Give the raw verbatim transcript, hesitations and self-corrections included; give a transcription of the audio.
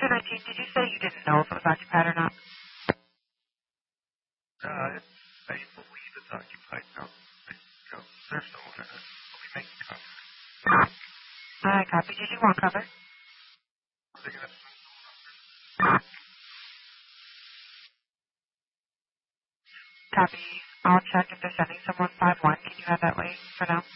two nineteen, did you say you didn't know if it was occupied or not? Uh, I believe it's occupied now. I, you know, there's someone in it. I'll be making contact. I copy. Did you want cover? They're going to Copy. I'll check if they're sending someone five one. Can you have that way for now?